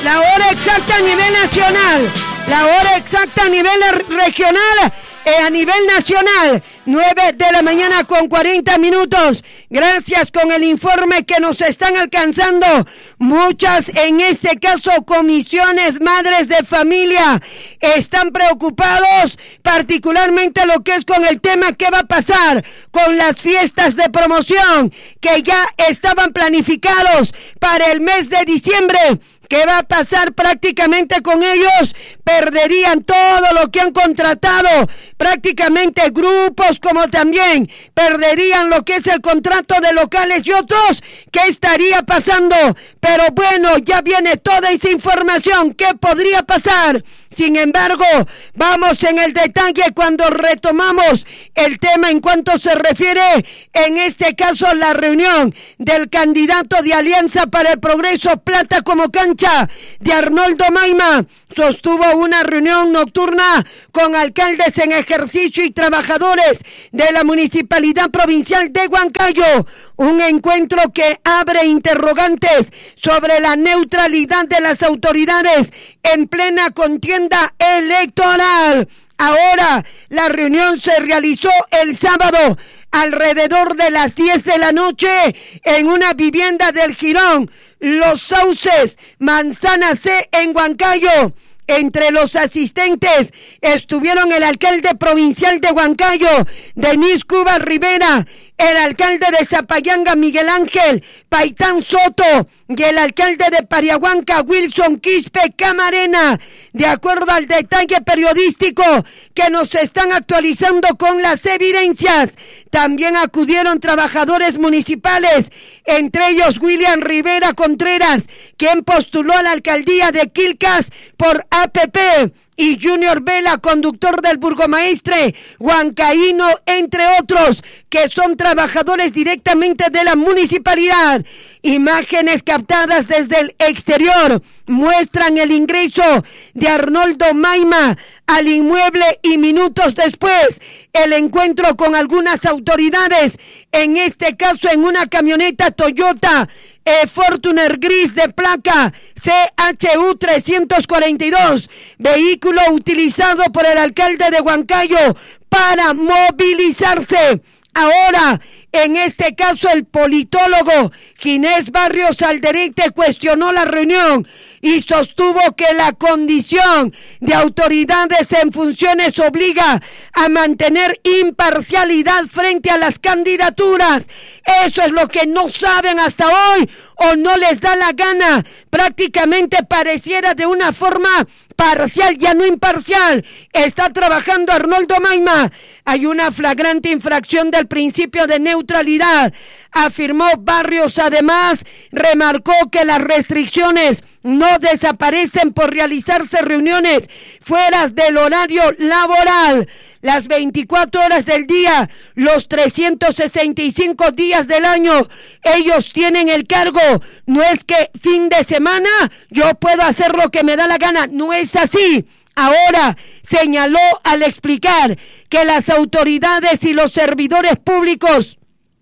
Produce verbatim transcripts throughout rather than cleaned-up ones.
La hora exacta a nivel nacional. La hora exacta a nivel regional. Eh, a nivel nacional, nueve de la mañana con cuarenta minutos. Gracias con el informe que nos están alcanzando. Muchas, en este caso, comisiones, madres de familia, están preocupados, particularmente lo que es con el tema que va a pasar con las fiestas de promoción que ya estaban planificados para el mes de diciembre. ¿Qué va a pasar prácticamente con ellos? Perderían todo lo que han contratado, prácticamente grupos como también perderían lo que es el contrato de locales y otros. ¿Qué estaría pasando? Pero bueno, ya viene toda esa información. ¿Qué podría pasar? Sin embargo, vamos en el detalle cuando retomamos el tema en cuanto se refiere, en este caso, la reunión del candidato de Alianza para el Progreso, Plata como Cancha, de Arnoldo Maima. Sostuvo una reunión nocturna con alcaldes en ejercicio y trabajadores de la Municipalidad Provincial de Huancayo. Un encuentro que abre interrogantes sobre la neutralidad de las autoridades en plena contienda electoral. Ahora, la reunión se realizó el sábado alrededor de las diez de la noche en una vivienda del Jirón Los Sauces, Manzana C, en Huancayo. Entre los asistentes estuvieron el alcalde provincial de Huancayo, Denis Cuba Rivera, el alcalde de Zapayanga, Miguel Ángel Paitán Soto, y el alcalde de Pariahuanca, Wilson Quispe Camarena. De acuerdo al detalle periodístico que nos están actualizando con las evidencias, también acudieron trabajadores municipales, entre ellos William Rivera Contreras, quien postuló a la alcaldía de Quilcas por A P P, y Junior Vela, conductor del Burgomaestre Huancaíno, entre otros, que son trabajadores directamente de la municipalidad. Imágenes captadas desde el exterior muestran el ingreso de Arnoldo Maima al inmueble y minutos después el encuentro con algunas autoridades, en este caso en una camioneta Toyota eh, Fortuner gris de placa C H U trescientos cuarenta y dos, vehículo utilizado por el alcalde de Huancayo para movilizarse. Ahora, en este caso, el politólogo Ginés Barrios Alderete cuestionó la reunión y sostuvo que la condición de autoridades en funciones obliga a mantener imparcialidad frente a las candidaturas. Eso es lo que no saben hasta hoy o no les da la gana. Prácticamente pareciera de una forma parcial, ya no imparcial. Está trabajando Arnoldo Maima. Hay una flagrante infracción del principio de neutralidad, afirmó Barrios. Además, remarcó que las restricciones no desaparecen por realizarse reuniones fuera del horario laboral. Las veinticuatro horas del día, los trescientos sesenta y cinco días del año, ellos tienen el cargo. No es que fin de semana yo puedo hacer lo que me da la gana, no es así. Ahora, señaló al explicar que las autoridades y los servidores públicos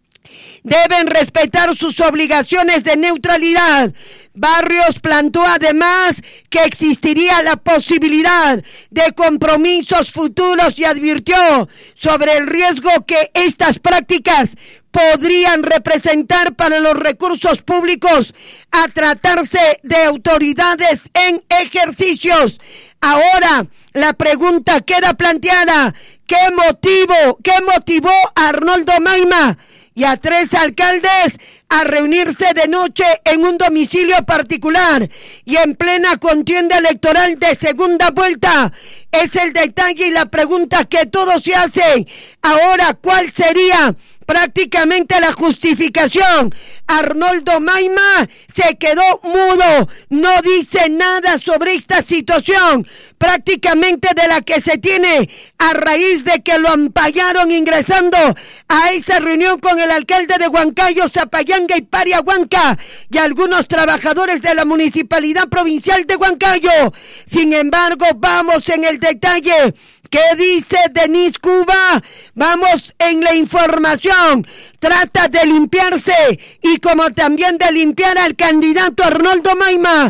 deben respetar sus obligaciones de neutralidad. Barrios planteó además que existiría la posibilidad de compromisos futuros y advirtió sobre el riesgo que estas prácticas podrían representar para los recursos públicos a tratarse de autoridades en ejercicios. Ahora, la pregunta queda planteada: ¿qué motivo, qué motivó a Arnoldo Maima y a tres alcaldes a reunirse de noche en un domicilio particular y en plena contienda electoral de segunda vuelta? Es el detalle y la pregunta que todos se hacen. Ahora, ¿cuál sería prácticamente la justificación? Arnoldo Maima se quedó mudo, no dice nada sobre esta situación, prácticamente de la que se tiene a raíz de que lo ampallaron ingresando a esa reunión con el alcalde de Huancayo, Zapayanga y Pariahuanca y algunos trabajadores de la Municipalidad Provincial de Huancayo. Sin embargo, vamos en el detalle. ¿Qué dice Denis Cuba? Vamos en la información. Trata de limpiarse y como también de limpiar al candidato Arnoldo Maima.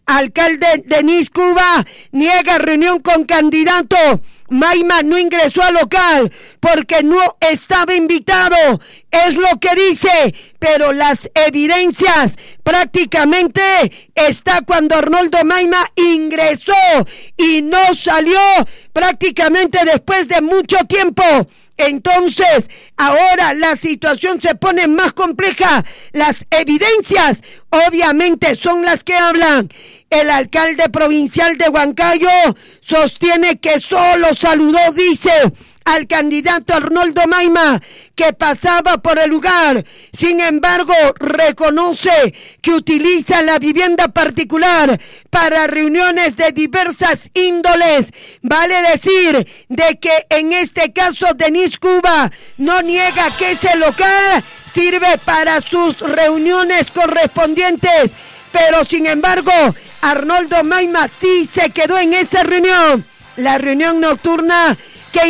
Alcalde Denis Cuba niega reunión con candidato. Maima no ingresó al local porque no estaba invitado, es lo que dice, pero las evidencias prácticamente está cuando Arnoldo Maima ingresó y no salió prácticamente después de mucho tiempo. Entonces, ahora la situación se pone más compleja. Las evidencias, obviamente, son las que hablan. El alcalde provincial de Huancayo sostiene que solo saludó, dice, al candidato Arnoldo Maima, que pasaba por el lugar. Sin embargo, reconoce que utiliza la vivienda particular para reuniones de diversas índoles. Vale decir de que en este caso Denis Cuba no niega que ese local sirve para sus reuniones correspondientes, pero sin embargo, Arnoldo Maima sí se quedó en esa reunión. La reunión nocturna que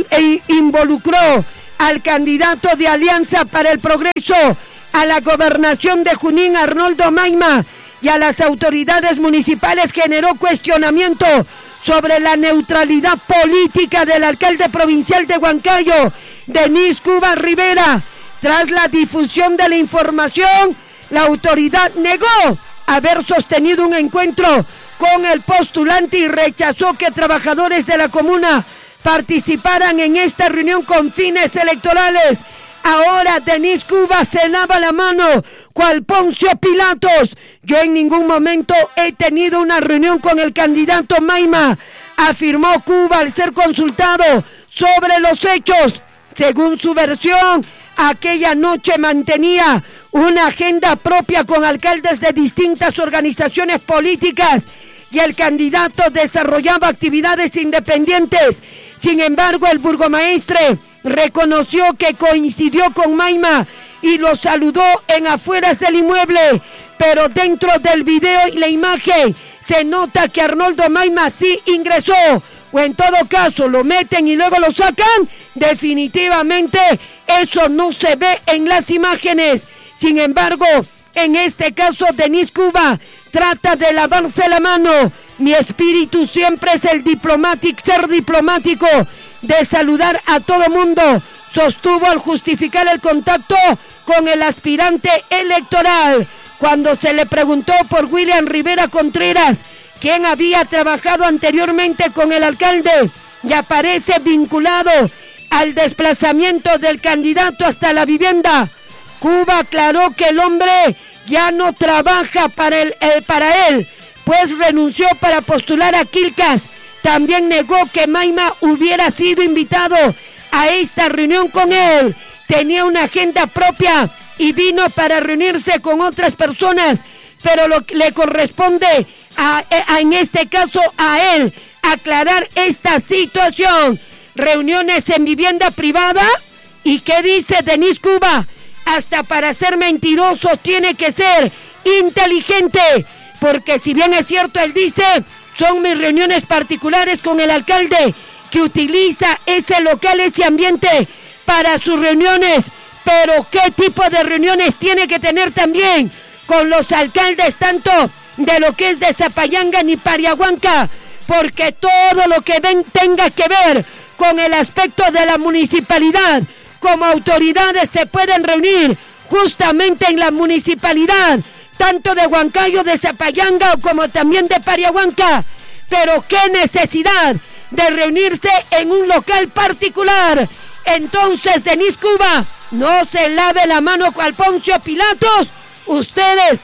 involucró al candidato de Alianza para el Progreso a la gobernación de Junín, Arnoldo Maima, y a las autoridades municipales generó cuestionamiento sobre la neutralidad política del alcalde provincial de Huancayo, Denis Cuba Rivera. Tras la difusión de la información, la autoridad negó haber sostenido un encuentro con el postulante y rechazó que trabajadores de la comuna participaran en esta reunión con fines electorales. Ahora Denis Cuba se lava la mano cual Poncio Pilatos. Yo en ningún momento he tenido una reunión con el candidato Maima, afirmó Cuba al ser consultado sobre los hechos. Según su versión, aquella noche mantenía una agenda propia con alcaldes de distintas organizaciones políticas y el candidato desarrollaba actividades independientes. Sin embargo, el burgomaestre reconoció que coincidió con Maima y lo saludó en afueras del inmueble, pero dentro del video y la imagen se nota que Arnoldo Maima sí ingresó, o en todo caso lo meten y luego lo sacan. Definitivamente eso no se ve en las imágenes. Sin embargo, en este caso Denis Cuba trata de lavarse la mano. Mi espíritu siempre es el diplomático, ser diplomático, de saludar a todo mundo, sostuvo al justificar el contacto con el aspirante electoral. Cuando se le preguntó por William Rivera Contreras, quien había trabajado anteriormente con el alcalde y aparece vinculado al desplazamiento del candidato hasta la vivienda, Cuba aclaró que el hombre ya no trabaja para, el, eh, para él, pues renunció para postular a Quilcas. También negó que Maima hubiera sido invitado a esta reunión con él. Tenía una agenda propia y vino para reunirse con otras personas, pero lo que le corresponde a, a, en este caso a él aclarar esta situación. Reuniones en vivienda privada. ¿Y qué dice Denis Cuba? Hasta para ser mentiroso tiene que ser inteligente, porque si bien es cierto, él dice, son mis reuniones particulares con el alcalde, que utiliza ese local, ese ambiente para sus reuniones, pero ¿qué tipo de reuniones tiene que tener también con los alcaldes tanto de lo que es de Zapayanga ni Pariahuanca? Porque todo lo que ven tenga que ver con el aspecto de la municipalidad, como autoridades se pueden reunir justamente en la municipalidad, tanto de Huancayo, de Zapayanga o como también de Pariahuanca. Pero qué necesidad de reunirse en un local particular. Entonces, Denis Cuba, no se lave la mano cual Poncio Pilatos. Ustedes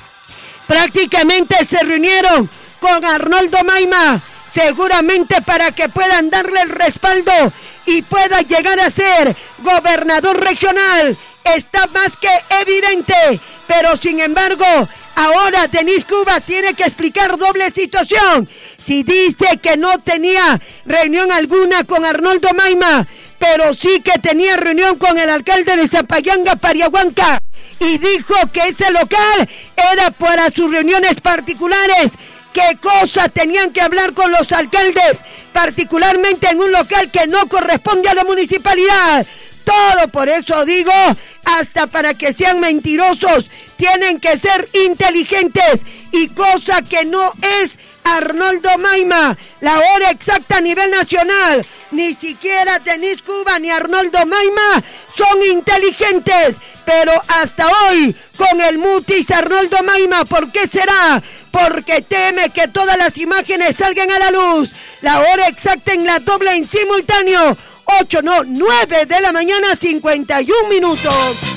prácticamente se reunieron con Arnoldo Maima, seguramente para que puedan darle el respaldo y pueda llegar a ser gobernador regional. Está más que evidente, pero sin embargo, ahora Denis Cuba tiene que explicar doble situación. Si dice que no tenía reunión alguna con Arnoldo Maima, pero sí que tenía reunión con el alcalde de Zapayanga, Pariahuanca, y dijo que ese local era para sus reuniones particulares. ¿Qué cosa tenían que hablar con los alcaldes, particularmente en un local que no corresponde a la municipalidad? Todo, por eso digo, hasta para que sean mentirosos, tienen que ser inteligentes, y cosa que no es Arnoldo Maima. La hora exacta a nivel nacional, ni siquiera Denis Cuba ni Arnoldo Maima son inteligentes, pero hasta hoy con el mutis Arnoldo Maima. ¿Por qué será? Porque teme que todas las imágenes salgan a la luz. La hora exacta en la doble en simultáneo, ocho, no, nueve de la mañana, cincuenta y un minutos.